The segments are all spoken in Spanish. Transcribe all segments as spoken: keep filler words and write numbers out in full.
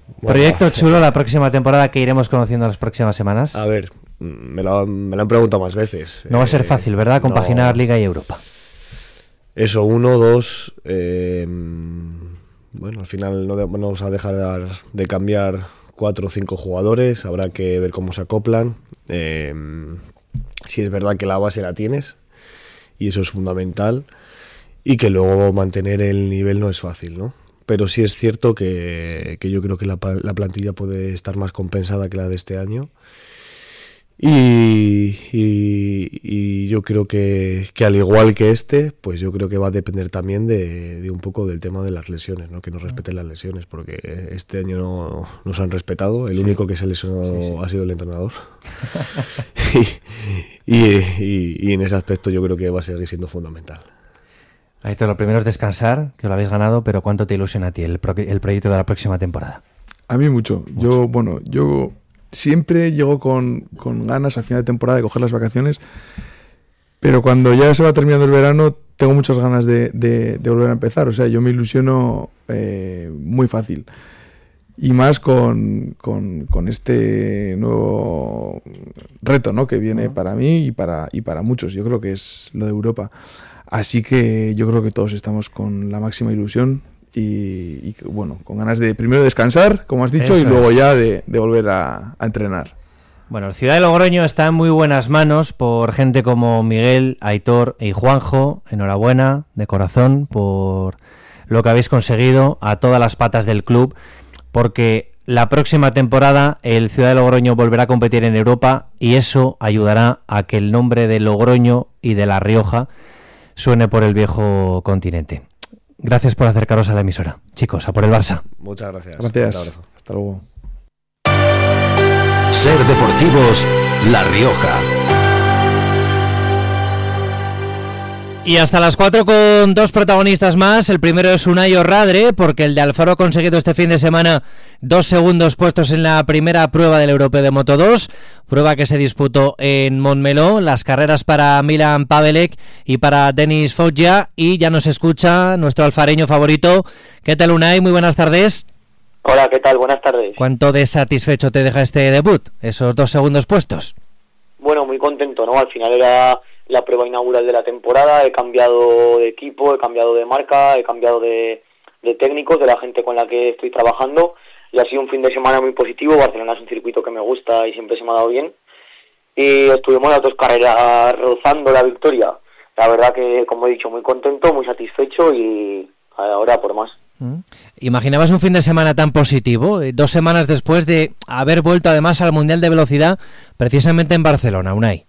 Bueno, Proyecto chulo la próxima temporada que iremos conociendo las próximas semanas. A ver, me lo, me lo han preguntado más veces. No va a ser Eh, fácil, ¿verdad? Compaginar no. Liga y Europa. Eso, uno, dos. Eh, bueno, al final no, de, no vamos a dejar de, de cambiar cuatro o cinco jugadores. Habrá que ver cómo se acoplan. Eh, si es verdad que la base la tienes, y eso es fundamental. Y que luego mantener el nivel no es fácil, ¿no? Pero sí es cierto que, que yo creo que la, la plantilla puede estar más compensada que la de este año. Y, y, y yo creo que, que al igual que este, pues yo creo que va a depender también de, de un poco del tema de las lesiones, ¿no? Que nos respeten las lesiones, porque este año no nos han respetado. El sí. único que se lesionó sí, sí. ha sido el entrenador. y, y, y, y en ese aspecto yo creo que va a seguir siendo fundamental. Aitor, lo primero es descansar, que lo habéis ganado, pero ¿cuánto te ilusiona a ti el, pro, el proyecto de la próxima temporada? A mí mucho. mucho. Yo, bueno, yo... Siempre llego con, con ganas al final de temporada de coger las vacaciones, pero cuando ya se va terminando el verano tengo muchas ganas de, de, de volver a empezar. O sea, yo me ilusiono eh, muy fácil. Y más con, con, con este nuevo reto, ¿no? que viene uh-huh. para mí y para, y para muchos. Yo creo que es lo de Europa. Así que yo creo que todos estamos con la máxima ilusión. Y, y bueno, con ganas de primero descansar, como has dicho, Eso y luego es. ya de, de volver a, a entrenar. Bueno, el Ciudad de Logroño está en muy buenas manos por gente como Miguel, Aitor y Juanjo. Enhorabuena, de corazón, por lo que habéis conseguido a todas las patas del club, porque la próxima temporada el Ciudad de Logroño volverá a competir en Europa y eso ayudará a que el nombre de Logroño y de La Rioja suene por el viejo continente. Gracias por acercaros a la emisora. Chicos, a por el Barça. Muchas gracias. Gracias. Hasta luego. Ser Deportivos La Rioja. Y hasta las cuatro con dos protagonistas más. El primero es Unai Orradre, porque el de Alfaro ha conseguido este fin de semana dos segundos puestos en la primera prueba del Europeo de Moto dos, prueba que se disputó en Montmeló, las carreras para Milan Pavelek y para Denis Foggia, y ya nos escucha nuestro alfareño favorito. ¿Qué tal, Unai? Muy buenas tardes. Hola, ¿qué tal? Buenas tardes. ¿Cuánto de satisfecho te deja este debut, esos dos segundos puestos? Bueno, muy contento, ¿no? Al final era la prueba inaugural de la temporada, he cambiado de equipo, he cambiado de marca, he cambiado de, de técnicos, de la gente con la que estoy trabajando, y ha sido un fin de semana muy positivo. Barcelona es un circuito que me gusta y siempre se me ha dado bien, y estuvimos las dos carreras rozando la victoria. La verdad que, como he dicho, muy contento, muy satisfecho, y ahora por más. ¿Imaginabas un fin de semana tan positivo, dos semanas después de haber vuelto además al Mundial de Velocidad precisamente en Barcelona, Unai?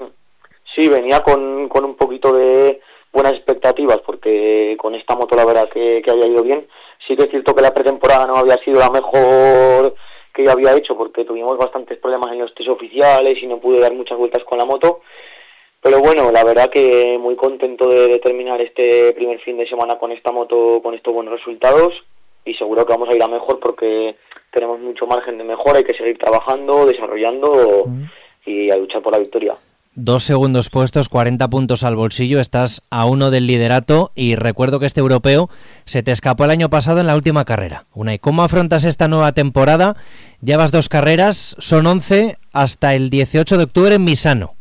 Sí, venía con, con un poquito de buenas expectativas, porque con esta moto la verdad que, que había ido bien. Sí que es cierto que la pretemporada no había sido la mejor que yo había hecho, porque tuvimos bastantes problemas en los test oficiales y no pude dar muchas vueltas con la moto. Pero bueno, la verdad que muy contento de, de terminar este primer fin de semana con esta moto, con estos buenos resultados, y seguro que vamos a ir a mejor porque tenemos mucho margen de mejora, hay que seguir trabajando, desarrollando mm. y a luchar por la victoria. Dos segundos puestos, cuarenta puntos al bolsillo, estás a uno del liderato, y recuerdo que este europeo se te escapó el año pasado en la última carrera. Unai, ¿cómo afrontas esta nueva temporada? Llevas dos carreras, son once hasta el dieciocho de octubre en Misano.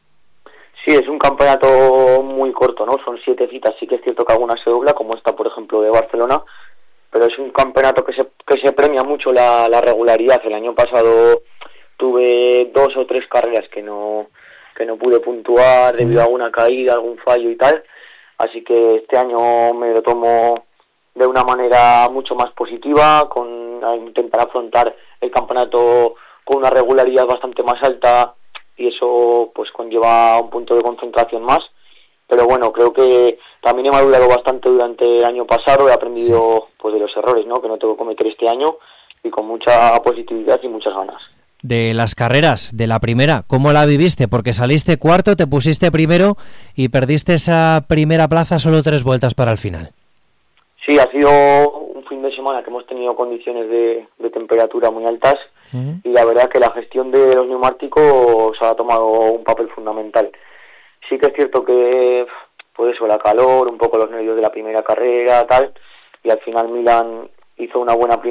Sí, es un campeonato muy corto, ¿no? Son siete citas, sí que es cierto que alguna se dobla, como esta, por ejemplo, de Barcelona, pero es un campeonato que se que se premia mucho la, la regularidad. El año pasado tuve dos o tres carreras que no... que no pude puntuar debido a alguna caída, algún fallo y tal, así que este año me lo tomo de una manera mucho más positiva, con a intentar afrontar el campeonato con una regularidad bastante más alta, y eso pues conlleva un punto de concentración más. Pero bueno, creo que también he madurado bastante durante el año pasado, he aprendido pues de los errores, ¿no?, que no tengo que cometer este año, y con mucha positividad y muchas ganas. De las carreras, de la primera, ¿cómo la viviste? Porque saliste cuarto, te pusiste primero y perdiste esa primera plaza solo tres vueltas para el final. Sí, ha sido un fin de semana que hemos tenido condiciones de, de temperatura muy altas, uh-huh. y la verdad que la gestión de los neumáticos ha tomado un papel fundamental. Sí que es cierto que, pues eso, la calor, un poco los nervios de la primera carrera, tal, y al final Milan hizo una buena primera